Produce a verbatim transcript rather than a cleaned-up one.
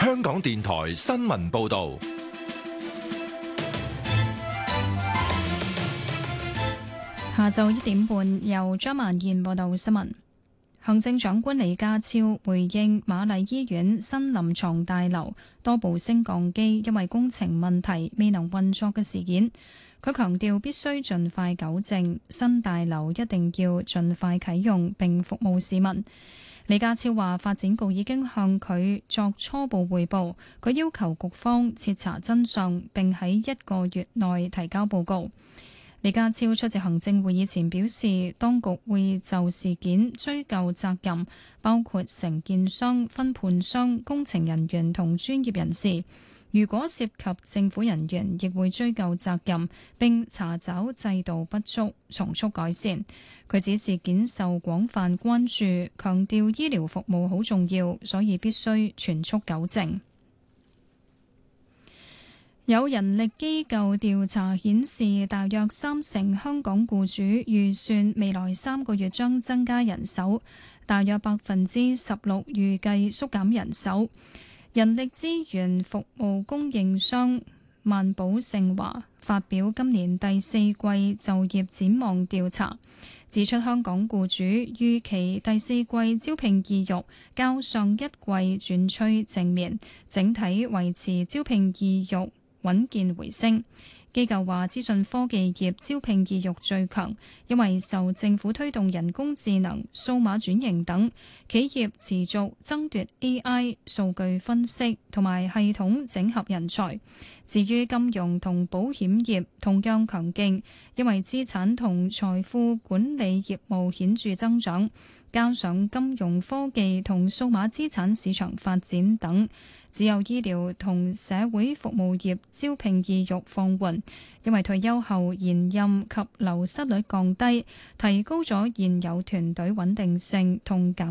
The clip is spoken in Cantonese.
香港電台新聞報道。 下晝一點半，由張曼燕報道新聞。行政長官李家超回應瑪麗醫院新臨床大樓多部升降機因為工程問題未能運作嘅事件，佢強調必須盡快糾正，新大樓一定要盡快啟用並服務市民。李家超話，發展局已經向佢作初步匯報，佢要求局方徹查真相，並喺一個月內提交報告。李家超出席行政會議前表示，當局會就事件追究責任，包括承建商、分判商、工程人員同專業人士。如果涉及政府人員，亦會追究責任，並查找制度不足，從速改善。佢指事件受廣泛關注，強調醫療服務好重要，所以必須全速糾正。有人力機構調查顯示，大約三成香港僱主預算未來三個月將增加人手，大約百分之十六預計縮減人手。人力資源服務供應商萬寶盛華發表今年第四季就業展望調查，指出香港僱主預期第四季招聘意欲較上一季轉趨正面，整體維持招聘意欲穩健回升。機構話，資訊科技業招聘意欲最強，因為受政府推動人工智能、數碼轉型等，企業持續爭奪 A I、數據分析同埋系統整合人才。至於金融同保險業同樣強勁，因為資產同財富管理業務顯著增長，加上金融科技同數碼資產市場發展等。只有醫療同社會服務業招聘意欲放緩，因為退休後延任及流失率降低，提高咗現有團隊穩定性同減